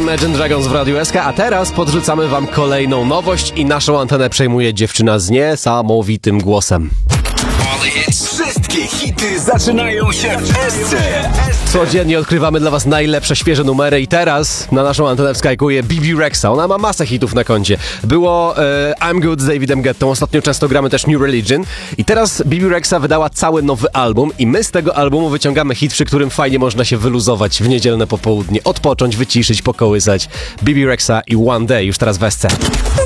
Imagine Dragons w Radiu SK, a teraz podrzucamy wam kolejną nowość i naszą antenę przejmuje dziewczyna z niesamowitym głosem. Wszystkie hity zaczynają się w SC. Codziennie odkrywamy dla was najlepsze, świeże numery i teraz na naszą antenę wskakuje Bebe Rexha. Ona ma masę hitów na koncie. Było I'm Good z Davidem Guettą, ostatnio często gramy też New Religion i teraz Bebe Rexha wydała cały nowy album i my z tego albumu wyciągamy hit, przy którym fajnie można się wyluzować w niedzielne popołudnie, odpocząć, wyciszyć, pokołysać. Bebe Rexha i One Day już teraz w SC.